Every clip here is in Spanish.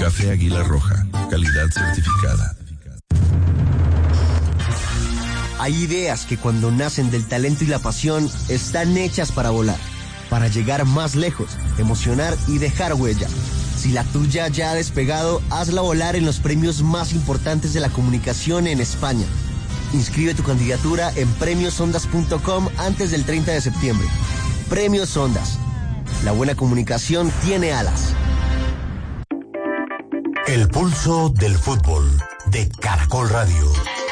Café Águila Roja, calidad certificada. Hay ideas que cuando nacen del talento y la pasión están hechas para volar, para llegar más lejos, emocionar y dejar huella. Si la tuya ya ha despegado, hazla volar en los premios más importantes de la comunicación en España. Inscribe tu candidatura en premiosondas.com antes del 30 de septiembre. Premios Ondas. La buena comunicación tiene alas. El pulso del fútbol de Caracol Radio.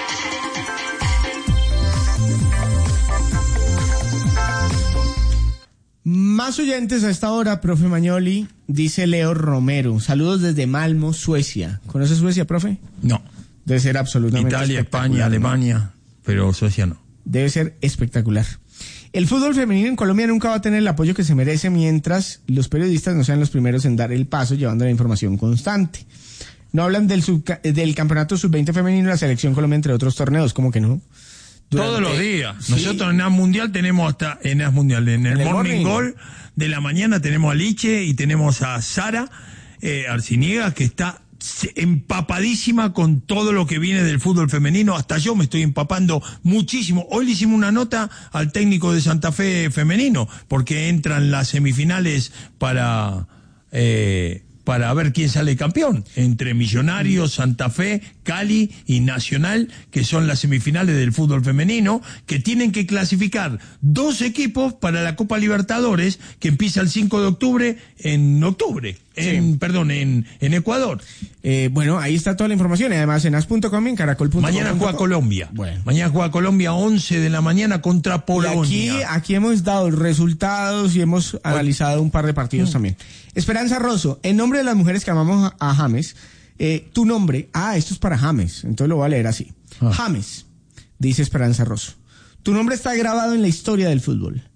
Más oyentes a esta hora, profe Magnoli, dice Leo Romero. Saludos desde Malmo, Suecia. ¿Conoce Suecia, profe? No. Debe ser absolutamente Italia, España, Alemania, pero Suecia no. Debe ser espectacular. El fútbol femenino en Colombia nunca va a tener el apoyo que se merece mientras los periodistas no sean los primeros en dar el paso llevando la información constante. No hablan del campeonato sub-20 femenino y la selección Colombia, entre otros torneos, como que no. Todos los días. Sí. Nosotros en Mundial tenemos en el Morning Goal de la mañana tenemos a Liche y tenemos a Sara Arciniega, que está empapadísima con todo lo que viene del fútbol femenino. Hasta yo me estoy empapando muchísimo. Hoy le hicimos una nota al técnico de Santa Fe femenino, porque entran las semifinales para ver quién sale campeón, entre Millonarios, Santa Fe, Cali y Nacional, que son las semifinales del fútbol femenino, que tienen que clasificar 2 equipos para la Copa Libertadores, que empieza el 5 de octubre en Ecuador. Bueno, ahí está toda la información, y además en as.com y en caracol.com. Mañana juega Colombia. Bueno. Mañana juega Colombia 11 de la mañana contra Polonia. Y aquí hemos dado resultados y hemos analizado un par de partidos también. Esperanza Rosso, en nombre de las mujeres que amamos a James, tu nombre, esto es para James, entonces lo voy a leer así. James, dice Esperanza Rosso, tu nombre está grabado en la historia del fútbol.